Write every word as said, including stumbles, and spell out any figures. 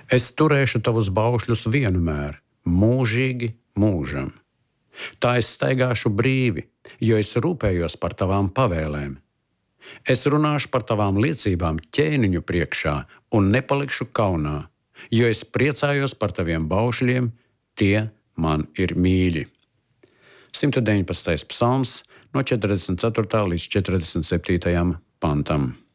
Es turēšu tavus baušļus vienmēr, mūžīgi mūžam. Tā es staigāšu brīvi, jo es rūpējos par tavām pavēlēm. Es runāšu par tavām liecībām ķēniņu priekšā un nepalikšu kaunā, jo es priecājos par taviem baušļiem, tie man ir mīļi. simt deviņpadsmitais psalms no četrdesmit ceturtā līdz četrdesmit septītajam pantam.